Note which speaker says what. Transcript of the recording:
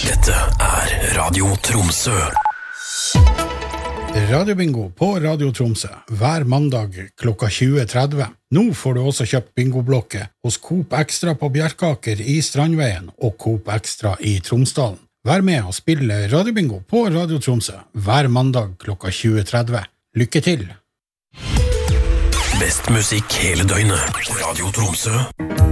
Speaker 1: Dette Radio Tromsø.
Speaker 2: Radiobingo på Radio Tromsø hver mandag klokka 20.30. Nå får du også kjøpt bingoblokke hos Coop Extra på Bjerkaker i Strandveien og Coop Extra i Tromsdalen. Vær med og spille Radiobingo på Radio Tromsø hver mandag klokka 20.30. Lykke til!
Speaker 1: Best musikk hele døgnet. Radio Tromsø.